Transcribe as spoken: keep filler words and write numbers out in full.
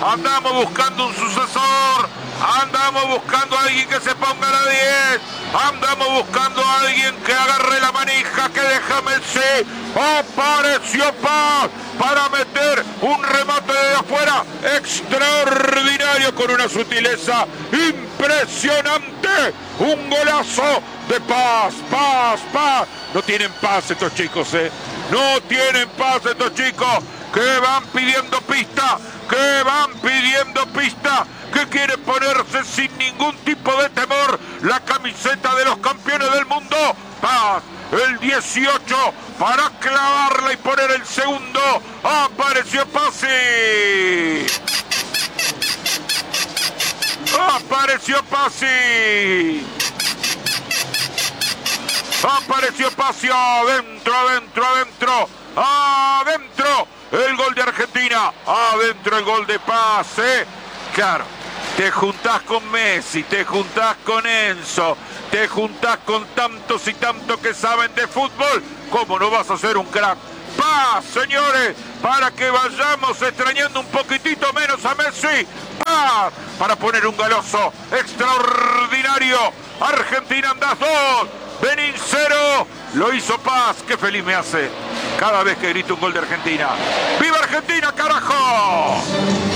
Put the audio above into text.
Andamos buscando un sucesor. Andamos buscando a alguien que se ponga la diez. Andamos buscando a alguien que agarre la manija, que deja Messi. Apareció Paz para meter un remate de afuera extraordinario con una sutileza impresionante. Un golazo de Paz, Paz, Paz. No tienen paz estos chicos, ¿eh? No tienen paz estos chicos que van pidiendo pista, que van pidiendo pista, que quieren ponerse sin ningún tipo de temor la camiseta de los campeones del mundo. Paz, el dieciocho, para clavarla y poner el segundo. Apareció Pazzi. Apareció Pazzi. Apareció Pazzi. Adentro, adentro, adentro. Adentro. El gol de Argentina. Adentro el gol de Paz, ¿eh? Claro. Te juntás con Messi, te juntás con Enzo, te juntás con tantos y tantos que saben de fútbol. ¿Cómo no vas a ser un crack? Paz, señores, para que vayamos extrañando un poquitito menos a Messi. Paz, para poner un goloso extraordinario. Argentina andás dos, Benín cero. Lo hizo Paz, qué feliz me hace cada vez que grito un gol de Argentina. ¡Viva Argentina, carajo!